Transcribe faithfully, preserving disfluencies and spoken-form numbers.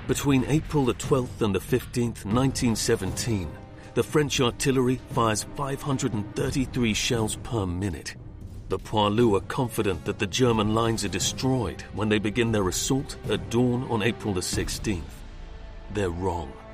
Between April the twelfth and the fifteenth, nineteen seventeen, the French artillery fires five hundred thirty-three shells per minute. The Poilus are confident that the German lines are destroyed when they begin their assault at dawn on April the sixteenth. They're wrong.